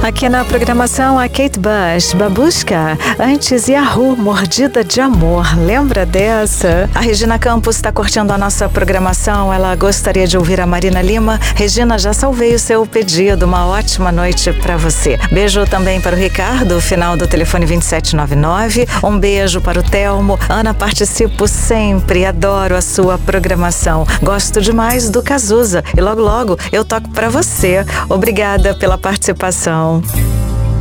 Aqui na programação a Kate Bush, Babushka, antes Yahoo, Mordida de Amor, lembra dessa? A Regina Campos está curtindo a nossa programação, ela gostaria de ouvir a Marina Lima. Regina, já salvei o seu pedido, uma ótima noite para você. Beijo também para o Ricardo, final do telefone 2799, um beijo para o Telmo. Ana, participo sempre, adoro a sua programação, gosto demais do Cazuza e logo logo eu toco para você. Obrigada pela participação.